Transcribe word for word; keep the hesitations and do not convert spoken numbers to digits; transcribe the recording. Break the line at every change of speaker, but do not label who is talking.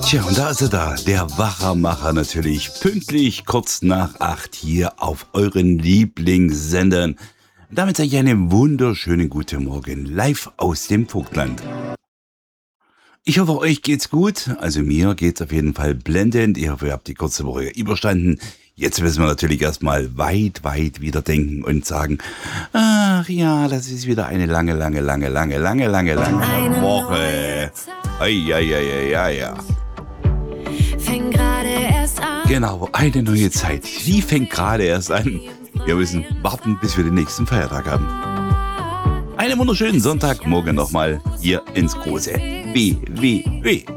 Tja, und da ist er da, der Wachermacher natürlich, pünktlich kurz nach acht hier auf euren Lieblingssendern. Damit sage ich einen wunderschönen guten Morgen, live aus dem Vogtland. Ich hoffe, euch geht's gut. Also mir geht's auf jeden Fall blendend. Ich hoffe, ihr habt die kurze Woche überstanden. Jetzt müssen wir natürlich erstmal weit, weit wieder denken und sagen, ach ja, das ist wieder eine lange, lange, lange, lange, lange, lange, lange Woche. Eieieiei.
Fängt gerade erst an.
Genau, eine neue Zeit. Die fängt gerade erst an. Wir müssen warten, bis wir den nächsten Feiertag haben. Einen wunderschönen Sonntagmorgen nochmal hier ins große W W W.